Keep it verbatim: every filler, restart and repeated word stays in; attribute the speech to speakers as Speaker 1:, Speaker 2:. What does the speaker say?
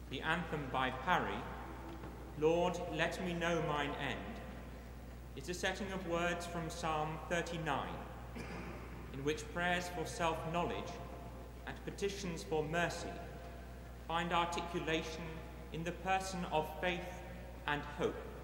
Speaker 1: The anthem by Parry, Lord, let me know mine end, is a setting of words from Psalm thirty-nine, in which prayers for self-knowledge and petitions for mercy find articulation in the person of faith and hope.